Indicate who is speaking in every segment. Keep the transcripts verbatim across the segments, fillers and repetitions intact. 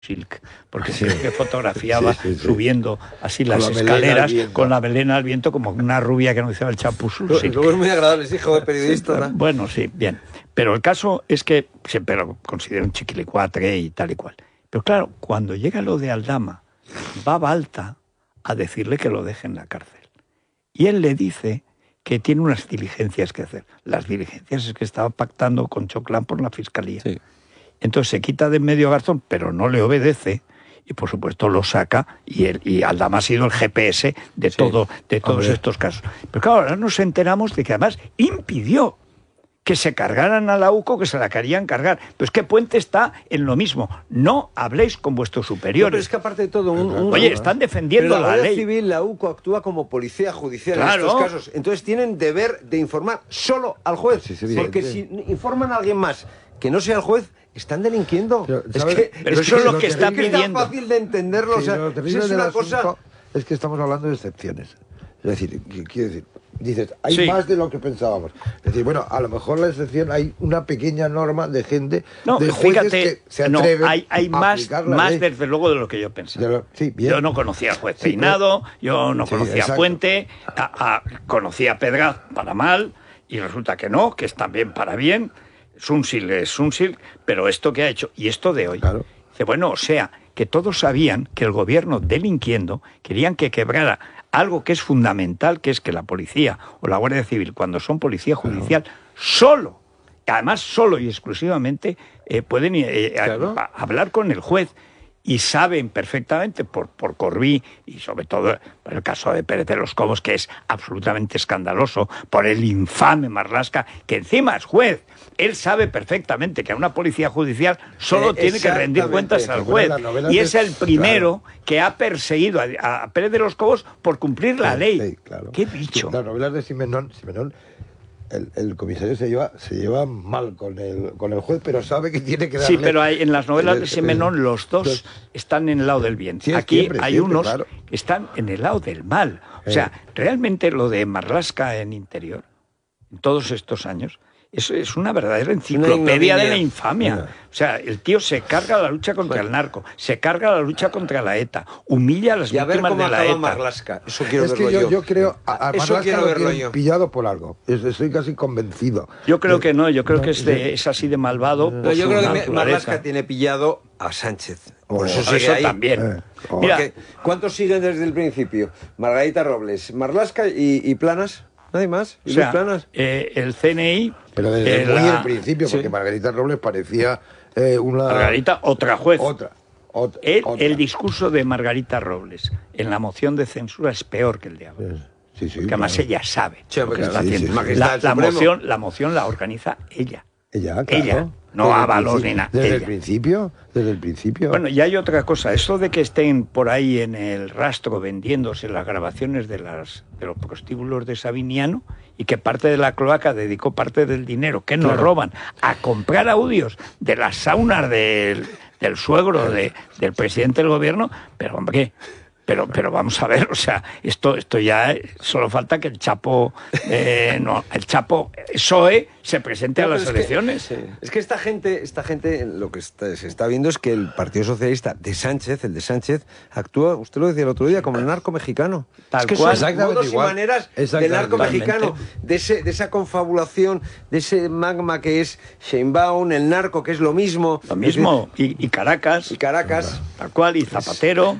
Speaker 1: Silk, porque sí, que fotografiaba sí, sí, sí. subiendo así las con escaleras la con la melena al viento como una rubia que anunciaba el Champús.
Speaker 2: Luego es muy agradable, es hijo de periodista.
Speaker 1: Sí, ¿no? Bueno, sí, bien. Pero el caso es que siempre lo considero un chiquilicuatre y tal y cual. Pero claro, cuando llega lo de Aldama, va Balta a decirle que lo deje en la cárcel. Y él le dice que tiene unas diligencias que hacer. Las diligencias es que estaba pactando con Choclán por la fiscalía. Sí. Entonces se quita de en medio a Garzón, pero no le obedece y por supuesto lo saca y, el, y Aldama ha sido el G P S de, sí, todo, de todos hombre. estos casos. Pero claro, ahora nos enteramos de que además impidió que se cargaran a la U C O, que se la querían cargar. Pero es que Puente está en lo mismo. No habléis con vuestros superiores. No,
Speaker 2: pero es que aparte de todo... Un, un,
Speaker 1: Oye, están defendiendo
Speaker 2: la,
Speaker 1: la
Speaker 2: ley.
Speaker 1: ley.
Speaker 2: Civil, la U C O actúa como policía judicial
Speaker 1: claro.
Speaker 2: en estos casos. Entonces tienen deber de informar solo al juez. Sí, sí, porque sí. si informan a alguien más que no sea el juez, están delinquiendo. Pero,
Speaker 1: es que, pero es eso es lo que, que está pidiendo.
Speaker 2: Es tan fácil de entenderlo. Sí, o sea,
Speaker 3: lo
Speaker 2: es una cosa...
Speaker 3: Es que estamos hablando de excepciones. Es decir, quiero decir, dices, hay sí. más de lo que pensábamos. Es decir, bueno, a lo mejor la excepción hay una pequeña norma de gente,
Speaker 1: no,
Speaker 3: de jueces
Speaker 1: fíjate,
Speaker 3: que se atreven
Speaker 1: no, hay, hay
Speaker 3: a
Speaker 1: más,
Speaker 3: aplicar la
Speaker 1: más
Speaker 3: ley.
Speaker 1: desde luego de lo que yo pensaba.
Speaker 3: Lo, sí, bien.
Speaker 1: Yo no conocía al juez sí, Peinado, pero... yo no sí, conocía exacto. a Puente, a, a, conocía a Pedraz para mal, y resulta que no, que es también para bien. Sunsil es Sunsil, pero esto que ha hecho, y esto de hoy,
Speaker 3: claro.
Speaker 1: dice, bueno, o sea, que todos sabían que el gobierno delinquiendo querían que quebrara algo que es fundamental, que es que la policía o la Guardia Civil, cuando son policía judicial, claro. solo, además solo y exclusivamente, eh, pueden eh, claro. a, a hablar con el juez. Y saben perfectamente, por, por Corbí, y sobre todo por el caso de Pérez de los Cobos, que es absolutamente escandaloso, por el infame Marlaska, que encima es juez. Él sabe perfectamente que a una policía judicial solo eh, tiene que rendir cuentas al juez. Y es el primero claro. que ha perseguido a, a Pérez de los Cobos por cumplir la sí, ley.
Speaker 3: Sí, claro.
Speaker 1: ¡Qué bicho!
Speaker 3: Sí, las novelas de Simenón... Simenón El, el comisario se lleva se lleva mal con el con el juez, pero sabe que tiene que darle...
Speaker 1: Sí, pero hay, en las novelas el, de Simenón los dos el, están en el lado del bien.
Speaker 3: Sí,
Speaker 1: Aquí
Speaker 3: siempre,
Speaker 1: hay
Speaker 3: siempre,
Speaker 1: unos
Speaker 3: claro.
Speaker 1: que están en el lado del mal. O sea, eh. realmente lo de Marlaska en Interior, en todos estos años, eso es una verdadera enciclopedia de la infamia. Mira. O sea, el tío se carga la lucha contra bueno. el narco, se carga la lucha contra la ETA, humilla a las
Speaker 2: y a
Speaker 1: víctimas
Speaker 2: ver
Speaker 1: de la ETA.
Speaker 2: Marlaska. Eso quiero
Speaker 3: es
Speaker 2: verlo
Speaker 3: que yo.
Speaker 2: yo.
Speaker 3: Yo creo a, a
Speaker 2: Eso
Speaker 3: Marlaska
Speaker 2: quiero
Speaker 3: lo
Speaker 2: verlo
Speaker 3: tienen
Speaker 2: yo.
Speaker 3: pillado por algo. Estoy casi convencido.
Speaker 1: Yo creo que no, yo creo no, que es, de, es así de malvado.
Speaker 2: No, yo creo que Marlaska tiene pillado a Sánchez. Por
Speaker 1: oh,
Speaker 2: eso sigue
Speaker 1: eso
Speaker 2: ahí.
Speaker 1: también.
Speaker 3: Eh, oh.
Speaker 2: Mira, ¿cuántos siguen desde el principio? Margarita Robles, Marlaska y, y Planas. ¿Nadie más?
Speaker 1: ¿Y o sea, Planas? Eh, el C N I...
Speaker 3: Pero desde muy la... el principio, porque sí. Margarita Robles parecía eh, una...
Speaker 1: Margarita, otra juez.
Speaker 3: Otra. otra,
Speaker 1: el,
Speaker 3: otra.
Speaker 1: el discurso de Margarita Robles en la moción de censura es peor que el de ahora.
Speaker 3: Sí, sí,
Speaker 1: que además
Speaker 3: claro.
Speaker 1: ella sabe
Speaker 2: sí,
Speaker 1: lo que
Speaker 2: claro,
Speaker 1: está
Speaker 2: sí,
Speaker 1: haciendo.
Speaker 2: sí, sí.
Speaker 1: La, la, moción, la moción la organiza ella.
Speaker 3: Ella, claro.
Speaker 1: Ella. No Ábalos ni nada.
Speaker 3: Desde
Speaker 1: ella.
Speaker 3: el principio, desde el principio.
Speaker 1: Bueno, y hay otra cosa. Eso de que estén por ahí en el rastro vendiéndose las grabaciones de, las, de los prostíbulos de Sabiniano y que parte de la cloaca dedicó parte del dinero que nos claro. roban a comprar audios de las saunas del, del suegro de, del presidente del gobierno, pero hombre... Pero, pero vamos a ver, o sea, esto, esto ya solo falta que el Chapo, eh, no, el Chapo P S O E se presente no, a las elecciones.
Speaker 2: Que, sí. Es que esta gente, esta gente, lo que está, se está viendo es que el Partido Socialista de Sánchez, el de Sánchez, actúa, usted lo decía el otro día, como el narco mexicano.
Speaker 1: Tal
Speaker 2: es que
Speaker 1: cual.
Speaker 2: son modos y maneras del narco mexicano, de, ese, de esa confabulación, de ese magma que es Sheinbaum, el narco que es lo mismo.
Speaker 1: Lo mismo, y, y Caracas.
Speaker 2: Y Caracas.
Speaker 1: Tal cual, y Zapatero.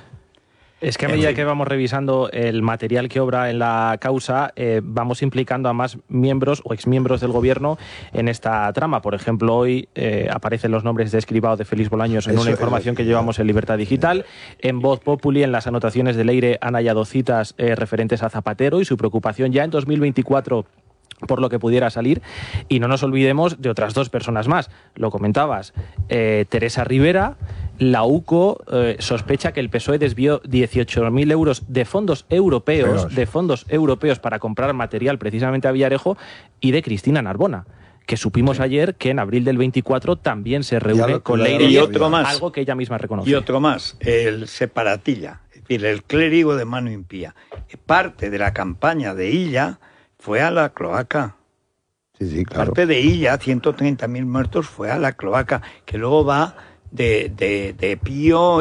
Speaker 4: Es que a medida que vamos revisando el material que obra en la causa, eh, vamos implicando a más miembros o exmiembros del gobierno en esta trama. Por ejemplo, hoy eh, aparecen los nombres de Escribao, de Félix Bolaños en Eso, una información que llevamos en Libertad Digital. En Voz Populi, en las anotaciones de Leire, han hallado citas eh, referentes a Zapatero y su preocupación ya en dos mil veinticuatro por lo que pudiera salir. Y no nos olvidemos de otras dos personas más. Lo comentabas, eh, Teresa Rivera. La U C O eh, sospecha que el P S O E desvió dieciocho mil euros de fondos europeos, Pero... de fondos europeos para comprar material precisamente a Villarejo, y de Cristina Narbona, que supimos sí. ayer que en abril del veinticuatro también se reúne lo, con Leire
Speaker 1: y otro más,
Speaker 4: algo que ella misma reconoce.
Speaker 1: Y otro más, el separatilla, es decir, el clérigo de mano impía. Parte de la campaña de Illa fue a la cloaca.
Speaker 3: Sí, sí, claro.
Speaker 1: Parte de Illa, ciento treinta mil muertos, fue a la cloaca, que luego va de, de, de Pío